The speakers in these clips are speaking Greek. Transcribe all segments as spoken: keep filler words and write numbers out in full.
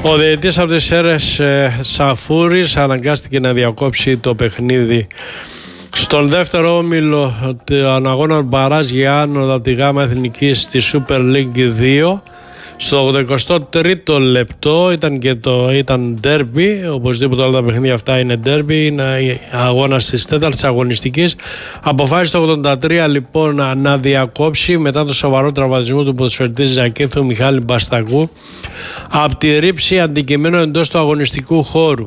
Ο διαιτητής από τις Σέρρες Σαφούρης αναγκάστηκε να διακόψει το παιχνίδι στον δεύτερο όμιλο των αγώνων μπαράζ για άνοδο από τη ΓΑΜΑ Εθνικής στη Super League δύο. Στο ογδοηκοστό τρίτο λεπτό ήταν και το ήταν derby, οπωσδήποτε όλα τα παιχνίδια αυτά είναι derby, είναι αγώνας της τέταρτης αγωνιστικής. Αποφάσισε το ογδόντα τρία λοιπόν να διακόψει μετά το σοβαρό τραυματισμό του ποδοσφαιριστή Ζακίνθου Μιχάλη Μπαστακού από τη ρήψη αντικειμένου εντός του αγωνιστικού χώρου.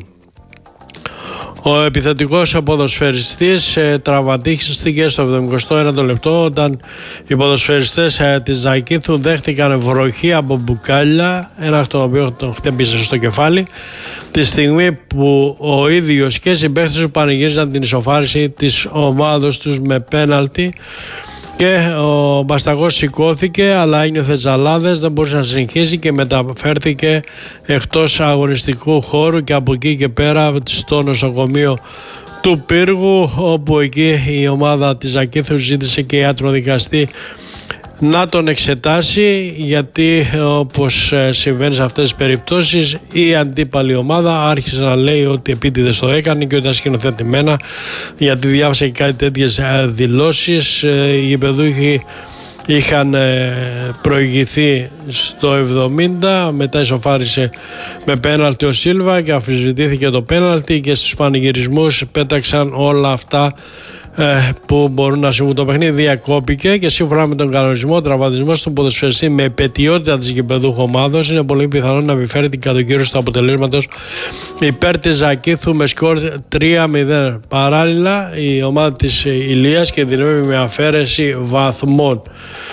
Ο επιθετικός ποδοσφαιριστής ε, τραυματίστηκε στο εβδομηκοστό ένατο λεπτό όταν οι ποδοσφαιριστές ε, της Ζακίνθου δέχτηκαν βροχή από μπουκάλια, ένα το οποίο τον χτύπησε στο κεφάλι, τη στιγμή που ο ίδιος και οι συμπαίκτες του πανηγύριζαν την ισοφάριση της ομάδος τους με πέναλτι. Και ο Μπασταγός σηκώθηκε, αλλά ένιωθε ζαλάδες, δεν μπορούσε να συνεχίσει και μεταφέρθηκε εκτός αγωνιστικού χώρου και από εκεί και πέρα στο νοσοκομείο του Πύργου, όπου εκεί η ομάδα της Ζακίνθου ζήτησε και ιατροδικαστή να τον εξετάσει, γιατί όπως συμβαίνει σε αυτές τις περιπτώσεις η αντίπαλη ομάδα άρχισε να λέει ότι επίτηδες το έκανε και ότι ήταν σκηνοθετημένα, γιατί διάβασα και κάτι τέτοιες δηλώσεις. Οι γηπεδούχοι είχαν προηγηθεί στο εβδομήντα, μετά ισοφάρισε με πέναλτι ο Σίλβα και αμφισβητήθηκε το πέναλτι και στους πανηγυρισμούς πέταξαν όλα αυτά που μπορούν να συμβούν. Το παιχνίδι διακόπηκε και σύμφωνα με τον κανονισμό ο τραυματισμός του ποδοσφαιριστή με επετειότητα της γηπεδούχου ομάδος είναι πολύ πιθανό να επιφέρει την κατοκύρωση του αποτελέσματος υπέρ της Ζακίνθου με σκορ τρία μηδέν. Παράλληλα η ομάδα της Ηλίας κινδυνεύει με αφαίρεση βαθμών.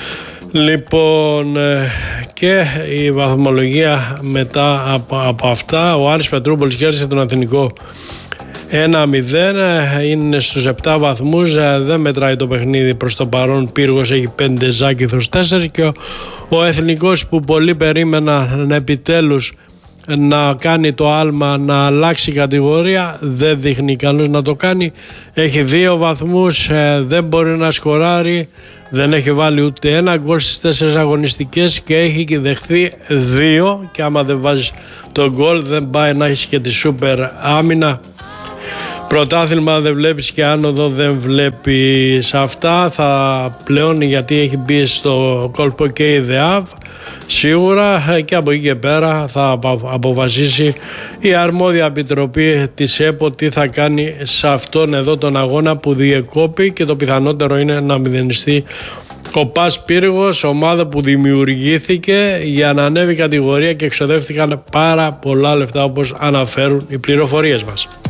Λοιπόν, και η βαθμολογία μετά από, από αυτά, ο Άρης Πετρούπολης κέρδισε τον Αθηνικό ένα μηδέν, είναι στους επτά βαθμούς, δεν μετράει το παιχνίδι προς το παρόν. Πύργος έχει πέντε, Ζάκυνθος τέσσερα και ο, ο Εθνικός που πολλοί περίμεναν επιτέλους να κάνει το άλμα να αλλάξει κατηγορία, δεν δείχνει ικανός να το κάνει. Έχει δύο βαθμούς, δεν μπορεί να σκοράρει, δεν έχει βάλει ούτε ένα γκολ στις τέσσερις αγωνιστικές και έχει και δεχθεί δύο, και άμα δεν βάζει το γκολ δεν πάει να έχει και τη σούπερ άμυνα. Πρωτάθλημα δεν βλέπεις και άνοδο δεν βλέπεις. Αυτά θα πλέον, γιατί έχει μπει στο κόλπο και η ΔΕΑΒ σίγουρα, και από εκεί και πέρα θα αποφασίσει η αρμόδια επιτροπή της ΕΠΟ τι θα κάνει σε αυτόν εδώ τον αγώνα που διεκόπη, και το πιθανότερο είναι να μηδενιστεί ο ΠΑΣ Πύργος, ομάδα που δημιουργήθηκε για να ανέβει κατηγορία και εξοδεύτηκαν πάρα πολλά λεφτά όπως αναφέρουν οι πληροφορίες μας.